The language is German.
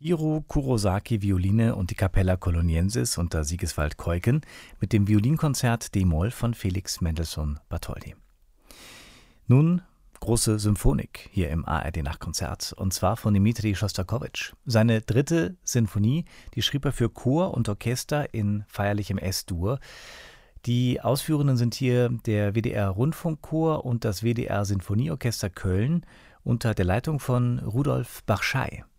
Iro Kurosaki Violine und die Capella Coloniensis unter Sigiswald Keuken mit dem Violinkonzert d-Moll von Felix Mendelssohn Bartholdy. Nun große Symphonik hier im ARD-Nachtkonzert, und zwar von Dmitri Schostakowitsch. Seine dritte Sinfonie, die schrieb er für Chor und Orchester in feierlichem S-Dur. Die Ausführenden sind hier der WDR Rundfunkchor und das WDR Sinfonieorchester Köln unter der Leitung von Rudolf Barschay.